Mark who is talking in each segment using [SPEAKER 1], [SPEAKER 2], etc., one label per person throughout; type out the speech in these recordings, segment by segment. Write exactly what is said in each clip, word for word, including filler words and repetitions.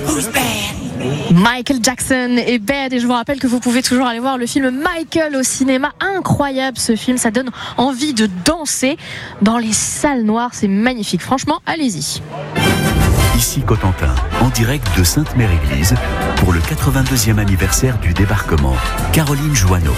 [SPEAKER 1] Who's bad?
[SPEAKER 2] Michael Jackson est bad, et je vous rappelle que vous pouvez toujours aller voir le film Michael au cinéma. Incroyable ce film, ça donne envie de danser dans les salles noires, c'est magnifique. Franchement, allez-y.
[SPEAKER 3] Ici Cotentin, en direct de Sainte-Mère-Église pour le quatre-vingt-deuxième anniversaire du débarquement. Caroline Joanneau.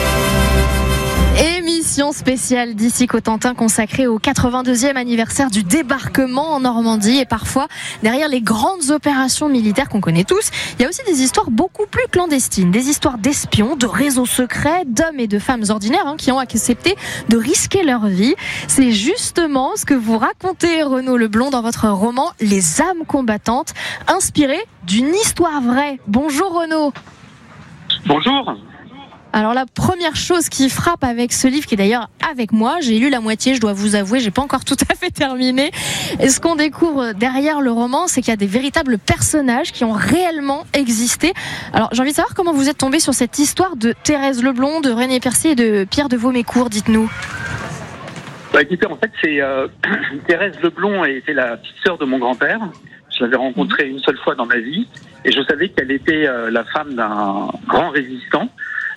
[SPEAKER 2] Émission spéciale d'ici Cotentin consacrée au quatre-vingt-deuxième anniversaire du débarquement en Normandie. Et parfois, derrière les grandes opérations militaires qu'on connaît tous, il y a aussi des histoires beaucoup plus clandestines. Des histoires d'espions, de réseaux secrets, d'hommes et de femmes ordinaires hein, qui ont accepté de risquer leur vie. C'est justement ce que vous racontez, Renaud Leblond, dans votre roman Les âmes combattantes, inspiré d'une histoire vraie. Bonjour Renaud.
[SPEAKER 4] Bonjour.
[SPEAKER 2] Alors la première chose qui frappe avec ce livre, qui est d'ailleurs avec moi, j'ai lu la moitié, je dois vous avouer, j'ai pas encore tout à fait terminé. Et ce qu'on découvre derrière le roman, c'est qu'il y a des véritables personnages qui ont réellement existé. Alors j'ai envie de savoir comment vous êtes tombé sur cette histoire de Thérèse Leblond, de René Percier et de Pierre de Vaumécourt, dites-nous.
[SPEAKER 4] Bah, écoutez, en fait, c'est euh, Thérèse Leblond était la petite sœur de mon grand-père. Je l'avais rencontrée une seule fois dans ma vie et je savais qu'elle était euh, la femme d'un grand résistant.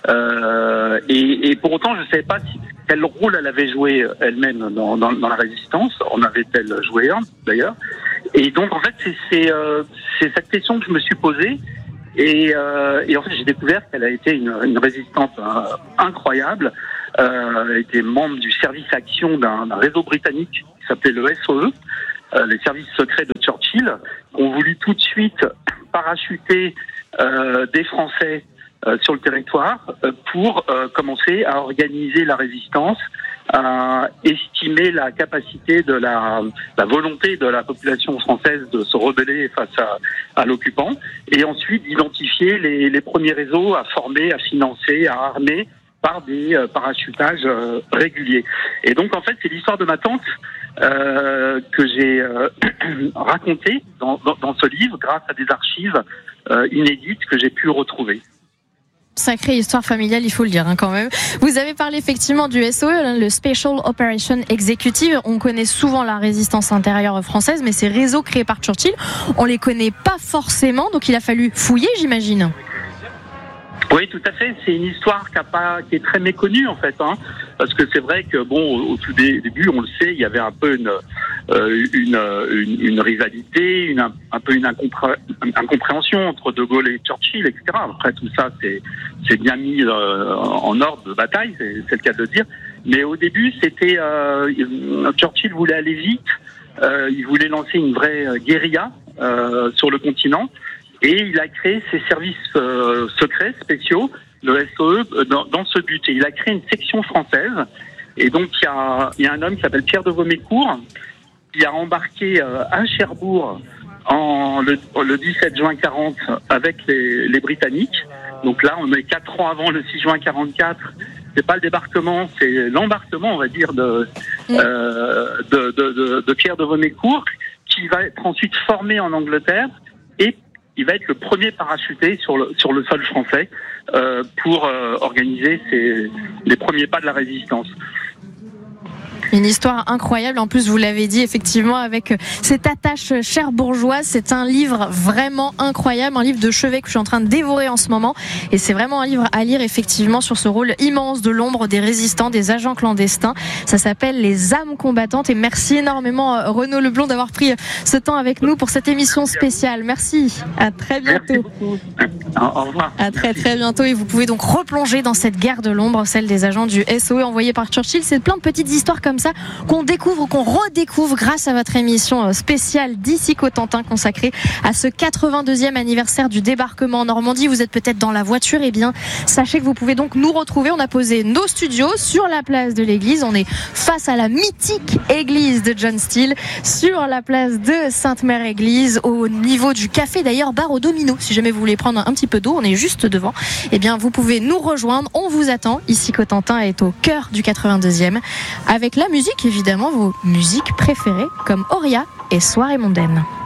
[SPEAKER 4] Euh, et, et pour autant, je ne savais pas si, quel rôle elle avait joué elle-même dans, dans, dans la résistance. En avait-elle joué un, d'ailleurs. Et donc, en fait, c'est, c'est, euh, c'est cette question que je me suis posée. Et, euh, et en fait, j'ai découvert qu'elle a été une, une résistante euh, incroyable. Euh, elle était membre du service action d'un, d'un réseau britannique qui s'appelait le S O E, euh, les services secrets de Churchill, qui ont voulu tout de suite parachuter euh, des Français Euh, sur le territoire euh, pour euh, commencer à organiser la résistance, à estimer la capacité de la, la volonté de la population française de se rebeller face à, à l'occupant, et ensuite d'identifier les, les premiers réseaux à former, à financer, à armer par des euh, parachutages euh, réguliers. Et donc en fait c'est l'histoire de ma tante euh, que j'ai euh, racontée dans, dans, dans ce livre grâce à des archives euh, inédites que j'ai pu retrouver.
[SPEAKER 2] Sacrée histoire familiale, il faut le dire hein, quand même. Vous avez parlé effectivement du S O E, le Special Operation Executive. On connaît souvent la résistance intérieure française, mais ces réseaux créés par Churchill, on les connaît pas forcément, donc il a fallu fouiller, j'imagine.
[SPEAKER 4] Oui, tout à fait. C'est une histoire qui, a pas, qui est très méconnue en fait, hein, parce que c'est vrai que bon, au, au tout début, on le sait, il y avait un peu une euh, une, une, une rivalité, une, un peu une incompré- incompréhension entre De Gaulle et Churchill, et cetera. Après tout ça, c'est c'est bien mis euh, en ordre de bataille, c'est, c'est le cas de le dire. Mais au début, c'était euh, Churchill voulait aller vite, euh, il voulait lancer une vraie guérilla euh, sur le continent. Et il a créé ses services euh, secrets spéciaux, le S O E, dans, dans ce but. Et il a créé une section française. Et donc, il y a, il y a un homme qui s'appelle Pierre de Vaumécourt, qui a embarqué euh, à Cherbourg en, le, le dix-sept juin quarante avec les, les Britanniques. Donc là, on est quatre ans avant le six juin quarante-quatre. C'est pas le débarquement, c'est l'embarquement, on va dire, de, euh, de, de, de, de Pierre de Vaumécourt, qui va être ensuite formé en Angleterre et il va être le premier parachuté sur le sur le sol français euh, pour euh, organiser ses, les premiers pas de la résistance.
[SPEAKER 2] Une histoire incroyable. En plus, vous l'avez dit, effectivement, avec cette attache cherbourgeoise. C'est un livre vraiment incroyable, un livre de chevet que je suis en train de dévorer en ce moment. Et c'est vraiment un livre à lire, effectivement, sur ce rôle immense de l'ombre des résistants, des agents clandestins. Ça s'appelle Les âmes combattantes. Et merci énormément, Renaud Leblond, d'avoir pris ce temps avec nous pour cette émission spéciale. Merci. À très bientôt.
[SPEAKER 4] Merci beaucoup. Au revoir.
[SPEAKER 2] À très très bientôt. Et vous pouvez donc replonger dans cette guerre de l'ombre, celle des agents du S O E envoyés par Churchill. C'est plein de petites histoires comme ça qu'on découvre, qu'on redécouvre grâce à votre émission spéciale d'ici Cotentin consacrée à ce quatre-vingt-deuxième anniversaire du débarquement en Normandie. Vous êtes peut-être dans la voiture, et eh bien sachez que vous pouvez donc nous retrouver. On a posé nos studios sur la place de l'église. On est face à la mythique église de John Steele, sur la place de Sainte-Mère-Église, au niveau du café d'ailleurs bar au domino. Si jamais vous voulez prendre un petit peu d'eau, on est juste devant. Eh bien vous pouvez nous rejoindre. On vous attend. Ici Cotentin est au cœur du quatre-vingt-deuxième avec la musique, évidemment, vos musiques préférées comme Auria et Soirée mondaine.